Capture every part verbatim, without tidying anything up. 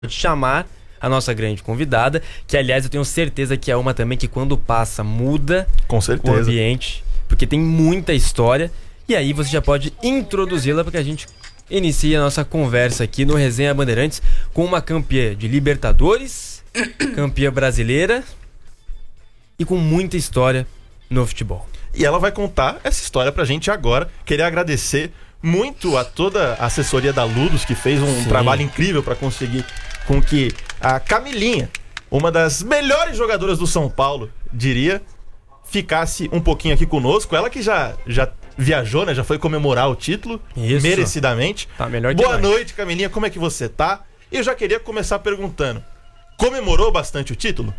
chamar a nossa grande convidada, que aliás eu tenho certeza que é uma também que quando passa muda Com certeza. o ambiente, porque tem muita história, e aí você já pode introduzi-la para que a gente inicie a nossa conversa aqui no Resenha Bandeirantes com uma campeã de Libertadores, campeã brasileira e com muita história no futebol. E ela vai contar essa história pra gente agora. Queria agradecer muito a toda a assessoria da Ludus, que fez um Sim. trabalho incrível para conseguir com que a Camilinha, uma das melhores jogadoras do São Paulo, diria, ficasse um pouquinho aqui conosco. Ela que já, já viajou, né? Já foi comemorar o título, Isso. merecidamente. Tá melhor que Boa nós. noite, Camilinha. Como é que você tá? E eu já queria começar perguntando: comemorou bastante o título?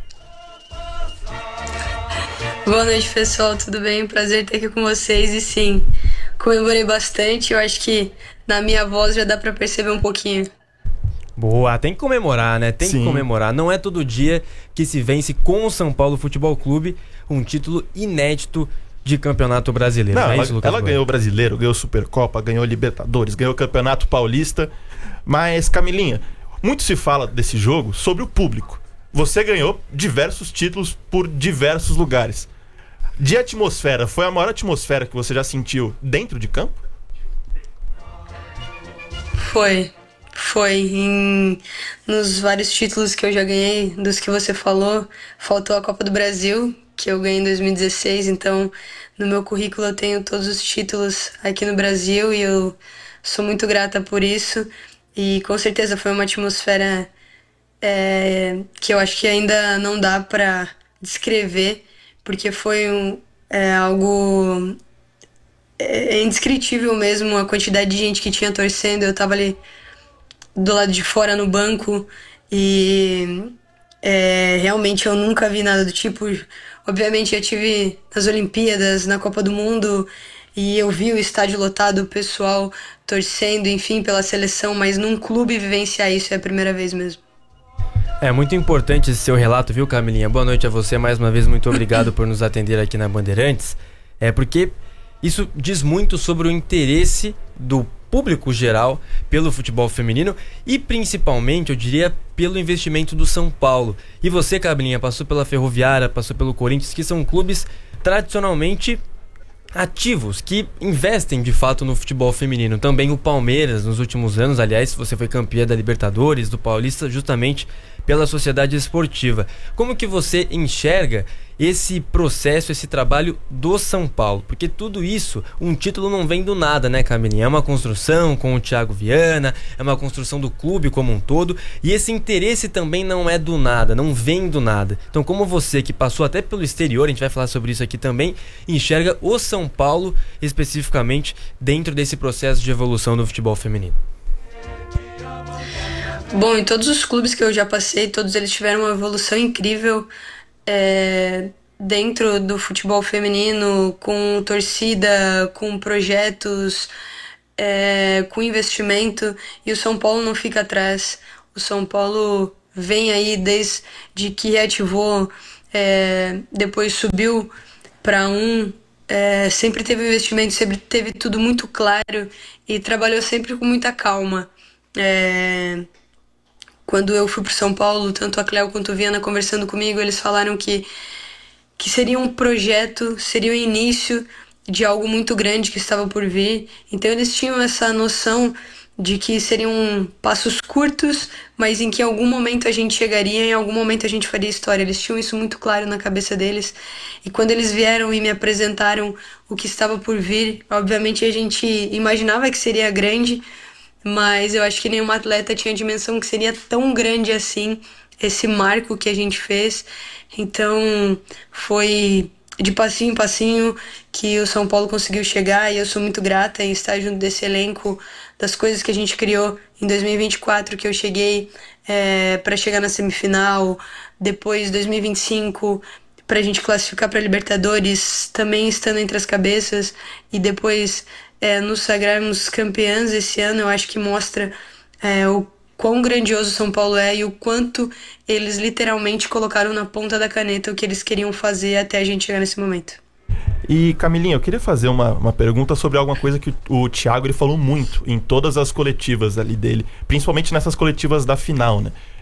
Boa noite, pessoal, tudo bem? Prazer estar aqui com vocês. E sim, comemorei bastante. Eu acho que na minha voz já dá pra perceber um pouquinho. Boa, tem que comemorar, né? Tem Sim. que comemorar. Não é todo dia que se vence com o São Paulo Futebol Clube um título inédito de campeonato brasileiro. Não, Não é ela, isso, Lucas ela Bueno? ganhou o Brasileiro, ganhou Supercopa, ganhou Libertadores, ganhou o Campeonato Paulista. Mas, Camilinha, muito se fala desse jogo sobre o público. Você ganhou diversos títulos por diversos lugares. De atmosfera, foi a maior atmosfera que você já sentiu dentro de campo? Foi, foi. Em, nos vários títulos que eu já ganhei, dos que você falou, faltou a Copa do Brasil, que eu ganhei em dois mil e dezesseis. Então, no meu currículo eu tenho todos os títulos aqui no Brasil e eu sou muito grata por isso. E com certeza foi uma atmosfera é, que eu acho que ainda não dá pra descrever, porque foi um, é, algo é, indescritível mesmo, a quantidade de gente que tinha torcendo. Eu tava ali do lado de fora no banco e é, realmente eu nunca vi nada do tipo. Obviamente eu tive nas Olimpíadas, na Copa do Mundo, e eu vi o estádio lotado, o pessoal torcendo, enfim, pela seleção, mas num clube vivenciar isso é a primeira vez mesmo. É muito importante esse seu relato, viu, Camilinha? Boa noite a você, mais uma vez, muito obrigado por nos atender aqui na Bandeirantes. É porque isso diz muito sobre o interesse do público geral pelo futebol feminino e principalmente, eu diria, pelo investimento do São Paulo. E você, Camilinha, passou pela Ferroviária, passou pelo Corinthians, que são clubes tradicionalmente ativos, que investem de fato no futebol feminino. Também o Palmeiras, nos últimos anos, aliás, você foi campeã da Libertadores, do Paulista, justamente pela Sociedade Esportiva. Como que você enxerga esse processo, esse trabalho do São Paulo? Porque tudo isso, um título não vem do nada, né, Camilinha? É uma construção com o Thiago Viana, é uma construção do clube como um todo, e esse interesse também não é do nada, não vem do nada. Então, como você, que passou até pelo exterior, a gente vai falar sobre isso aqui também, enxerga o São Paulo, especificamente, dentro desse processo de evolução do futebol feminino? Bom, em todos os clubes que eu já passei, todos eles tiveram uma evolução incrível é, dentro do futebol feminino, com torcida, com projetos, é, com investimento, e o São Paulo não fica atrás. O São Paulo vem aí desde que reativou, é, depois subiu para um, é, sempre teve investimento, sempre teve tudo muito claro e trabalhou sempre com muita calma. É, Quando eu fui para São Paulo, tanto a Cléo quanto o Viana conversando comigo, eles falaram que, que seria um projeto, seria o início de algo muito grande que estava por vir. Então eles tinham essa noção de que seriam passos curtos, mas em que em algum momento a gente chegaria, em algum momento a gente faria história. Eles tinham isso muito claro na cabeça deles. E quando eles vieram e me apresentaram o que estava por vir, obviamente a gente imaginava que seria grande, mas eu acho que nenhuma atleta tinha a dimensão que seria tão grande assim, esse marco que a gente fez. Então foi de passinho em passinho que o São Paulo conseguiu chegar, e eu sou muito grata em estar junto desse elenco, das coisas que a gente criou em dois mil e vinte e quatro, que eu cheguei é, para chegar na semifinal, depois dois mil e vinte e cinco para a gente classificar para Libertadores, também estando entre as cabeças, e depois É, nos sagrarmos campeãs esse ano. Eu acho que mostra é, o quão grandioso São Paulo é e o quanto eles literalmente colocaram na ponta da caneta o que eles queriam fazer até a gente chegar nesse momento. E, Camilinha, eu queria fazer uma, uma pergunta sobre alguma coisa que o, o Thiago ele falou muito em todas as coletivas ali dele, principalmente nessas coletivas da final, né?